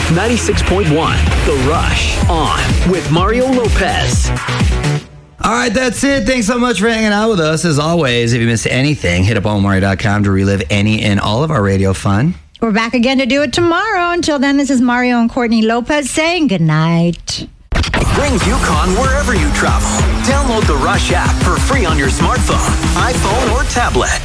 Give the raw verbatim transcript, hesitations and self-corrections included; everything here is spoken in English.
ninety-six point one, The Rush, on with Mario Lopez. All right, that's it. Thanks so much for hanging out with us. As always, if you missed anything, hit up on mario dot com to relive any and all of our radio fun. We're back again to do it tomorrow. Until then, this is Mario and Courtney Lopez saying goodnight. Bring UConn wherever you travel. Download the Rush app for free on your smartphone, iPhone, or tablet.